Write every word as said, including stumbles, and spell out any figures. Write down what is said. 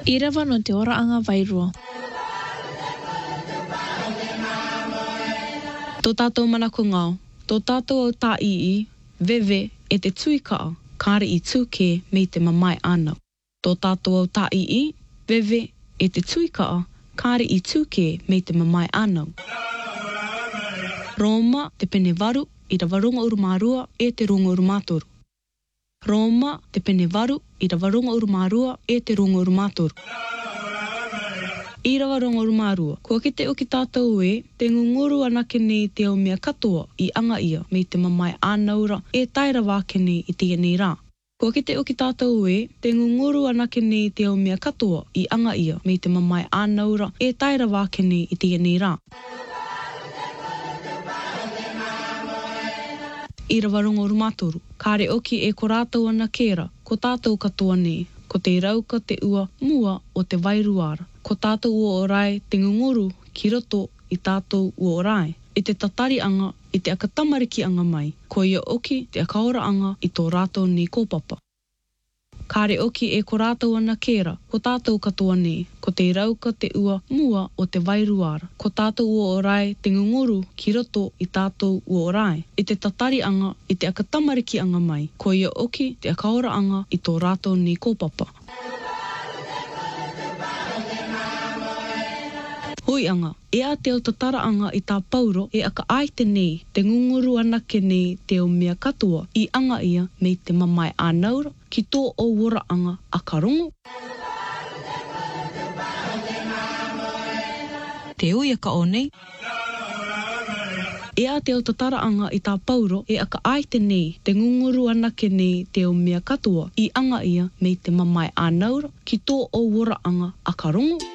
I rawa no te oraanga wairua. Tō tātou manako ngau, tō tātou au tā ii, vewe e te tuikaa, kāre i tūke me te mamai anau. Tō tātou au tā ii, vewe e te tuikaa, kāre i tūke me te mamai anau. Roma te pene waru i rawa runga urumārua e te runga urumātoru. Roma te pene waru i rawa runga urumārua e te runga urumātoru. I rawa runga urumārua, kua ki te uki tātou e, te ngunguru anake nei te au mea katoa i anga ia me te mamai ānaura e taira wāke nei i tia nei rā. Kua ki te uki tātou e, te ngunguru anake nei te au mea katoa i anga ia me te mamai ānaura e taira wāke nei i tia nei rā. I rawa runga urumātoru, kāre oki e ko rātou ana kēra, ko tātou katoa nei, ko te rauka te ua mua o te wairuara. Ko tātou ua o rai te ngunguru ki roto i tātou ua o rai. I te tatari anga, i te akatamariki anga mai, ko ia oki te akaora anga i tō rātou ni kōpapa. Kāre oki e ko rātou ana kēra, ko tātou katoa nei, ko te rauka te ua mua o te wairuara. Ko tātou ua o rai te ngunguru ki roto i tātou ua o rai. I te tatari anga, i te akatamariki anga mai, ko ia oki te akaora anga i tō rātou ni kōpapa. Hoi anga, e a te au tatara anga i tā pauro e aka aite nei te ngunguru anake nei te o mea katoa i anga ia me te mamai ānaura ki tō o wora anga a karongo. Te ui aka o nei. E a te au tatara anga i tā pauro e aka aite nei te ngunguru anake nei te o mea katoa i anga ia me te mamai ānaura ki tō o wora anga a karongo.